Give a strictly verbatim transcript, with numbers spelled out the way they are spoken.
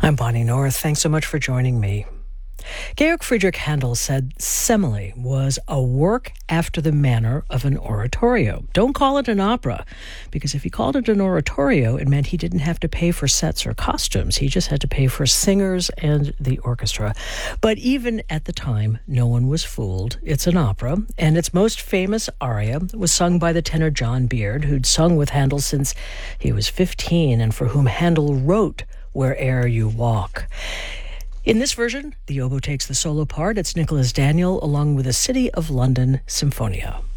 I'm Bonnie North. Thanks so much for joining me. Georg Friedrich Handel said Semele was a work after the manner of an oratorio. Don't call it an opera, because if he called it an oratorio, it meant he didn't have to pay for sets or costumes. He just had to pay for singers and the orchestra. But even at the time, no one was fooled. It's an opera, and its most famous aria was sung by the tenor John Beard, who'd sung with Handel since he was fifteen, and for whom Handel wrote Where'er You Walk. In this version, the oboe takes the solo part. It's Nicholas Daniel along with the City of London Symphonia.